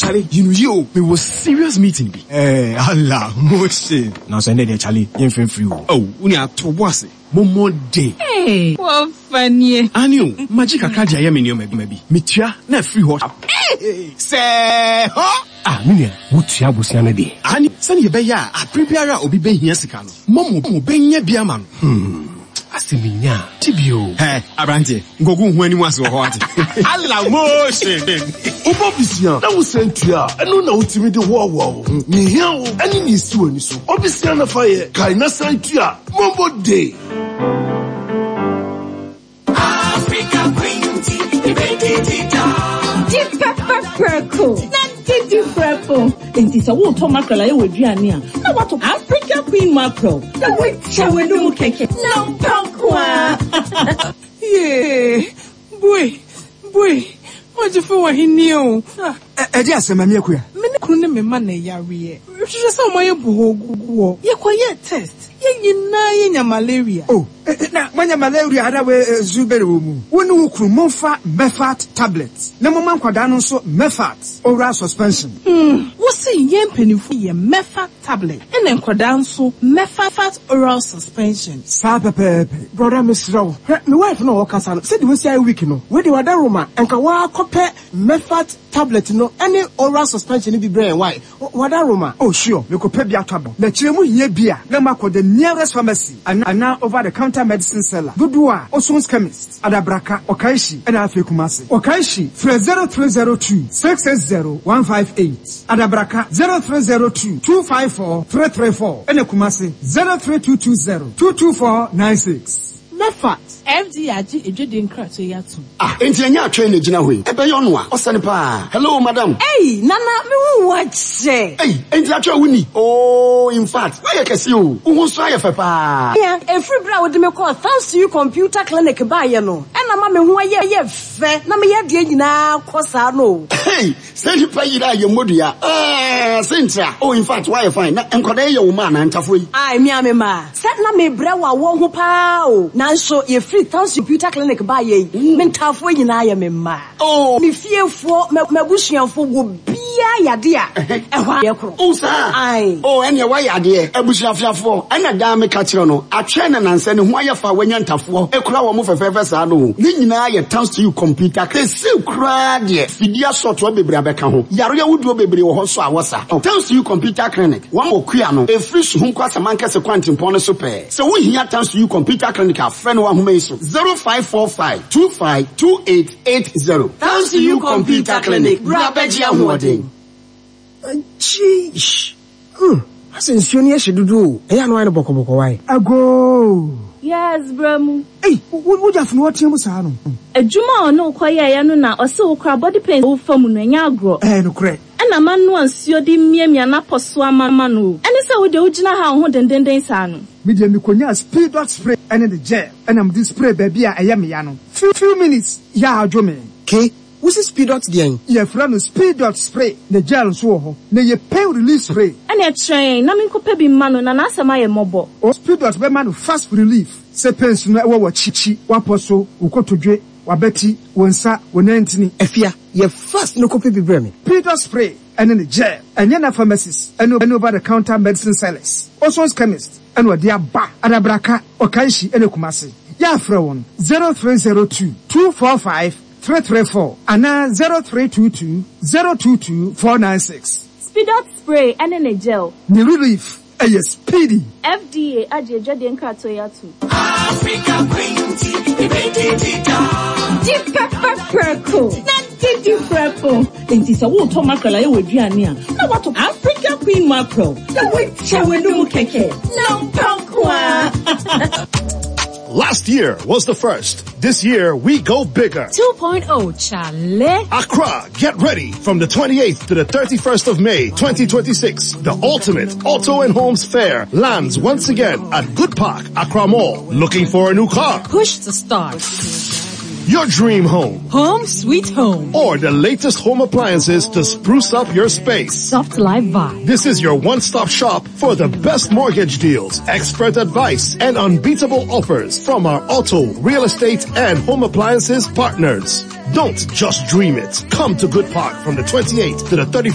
Charlie, you know, we was serious meeting be. Allah, motion. Now send it Charlie, you free. Oh, we are to was it. Momo day. Hey, what funny. I knew, magic a kaja yamini maybe. Mitia, na free hot. Hey, say, huh? Ah, Minia, what ya was yana day. And send your beya, a prepare obi be here sikano. Momo, benya biaman. Asiminya, Tibio. Hey, Abrante, go when you was hot. Allah, motion. Obobisia, that was sent to ya. I don't know to me the war. Me here, any news to any so. Obviously, on the fire, Kaina sent to ya. Mombo day. Africa Queen Tea, Deep pepper purple. Deep purple. And this a water mackerel I would Giannia. Now what to Africa Queen mackerel? The which shall we do cake? No, Pokwa. Yeah, boy. What you for he knew? Just a mamma. Many couldn't be money, Yari. Just saw my book. You're quiet test. You're malaria. Oh, now when your malaria had away Zuberu, when you could Mofa Mefat tablets. No man quadano so Mefat oral suspension. What's a yen penny for your Mefat tablet? And then quadanso Mefat oral suspension. Sapa Pepe, brother Miss Row. My wife no Casan said we say a week no. Where the Wadaroma and Kawa compare Mefat tablet no any oral suspension be brain. Why? Wadaroma. Oh, sure, you could pay your trouble. The Chimu ye beer, Namako the nearest pharmacy and now over the counter medicine seller. Dudua, Oson's chemist, Adabraka, Okaishi, and Afikumasi. Okaishi, 0302 660 158. Adabraka 0302 254 334. And Kumasi 03220 224 96. Mefat. FDRG ejidin krato yatu. Ah, enti anya atwe na gina hoyi. Ebe yo no a, osane pa. Hello madam. Hey, Nana, me who watch say. Hey, enti atwe wuni. Oh, in fact, why you kesi o? Wo so aye fe pa. Yeah, every bra would me call thanks to you computer clinic ba ye no. And na ma me hu aye fe. Na me ye de nyina kosa no. Hey, say you pay ida ye modua. Sintra. Oh, in fact, why you fine? Na enkoda ye wo ma na ntafo yi. Ai, me amema. Set na me bra wa wo ho pa o. Nanso ye free thanks computer clinic ba ye. Me ntafo nyina ye me ma. Oh, me fiefo me busuafo go bia yade a. Ehwa ye kro. Oh, sir. Ai. Oh, ene wa yade. Ebusuafiafo. Ena da me ka kire no. Atwe na nanse ne ho ayefa wanya ntafo. Ekura wo mo fefefe sa no. Ni nyina ye thanks to you computer. Kesi kura de. Fidia soto bebre abeka ho. Yaro ya wudu bebre wo ho so awosa. Thanks to you computer clinic. One okua no. E free so hunko asamanka se kwantimpo no so pe. Se wo hia thanks to you computer clinic a friend wa homa iso. 0545 252880. Thanks to you computer clinic. Brabeji ahode. Jeez. Asin sionia shedudu. Eya no ane boko why? Ago. Yes, Bramu. Hey, what you have no team sano? A Juma no kwaya ya no na oso okra body pain o famu no nya agro. No correct. Na man no ansio di miamia na poso amama no. Ene se wo de ogina ha ho dendenden sa no. Media me konya speed dot spray and the gel. And I'm this spray baby I am ya no. Few minutes ya adwome. Okay. What's the speed dot again? Yeah, from speed dot spray. The gel so ho. Na ye pain relief spray. Ene train na me nkopa bi ma no na na asema ye mobo. O speed dot be man fast relief. Se pains no e wo chichi, waposo, ukotodwe, wabeti, wonsa, wonantini. Efia, ye fast no kopi bi breme. Speed dot spray and then the gel. And yana pharmacies and over the counter medicine sellers. Oson's chemist and what dia ba Adabraka Okaishi and Kumasi. Ya from 0302 245 334 and now 0322 022 496. Speed out spray and then a gel. The relief a speedy. FDA ajeje de nkrato ya tu. Africa Queen Tea, Deep pepper purple. Deep purple. And this a water mackerel I would Giannia. Now what to Africa Queen mackerel? The which shall we do cake? No, Pokwa. Last year was the first. This year, we go bigger. 2.0, Charlie. Accra, get ready. From the 28th to the 31st of May, 2026, the ultimate auto and homes fair lands once again at Good Park, Accra Mall. Looking for a new car? Push to start. Your dream home. Home sweet home. Or the latest home appliances to spruce up your space. Soft life vibe. This is your one-stop shop for the best mortgage deals, expert advice, and unbeatable offers from our auto, real estate, and home appliances partners. Don't just dream it. Come to Good Park from the 28th to the 31st.